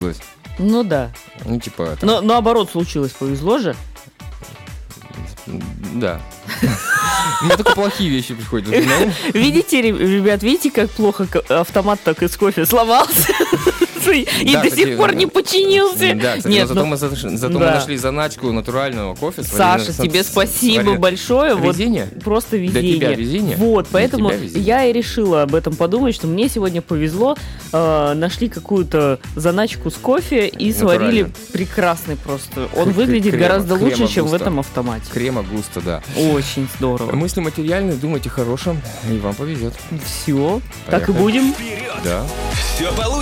Ну да. Ну, типа... Но наоборот случилось, повезло же. Да. У меня только плохие вещи приходят. Видите, ребят, видите, как плохо автомат так из кофе сломался? И до сих пор не починился. Да, кстати, зато мы нашли заначку натурального кофе. Саша, тебе спасибо большое. Везение? Просто везение. Для тебя везение? Вот, поэтому я и решила об этом подумать, что мне сегодня повезло. Нашли какую-то заначку с кофе и сварили прекрасный просто. Он выглядит гораздо лучше, чем в этом автомате. Крема густо, да. Очень здорово. Мысли материальные, думайте о хорошем, и вам повезет. Все, так и будем. Да. Все получится.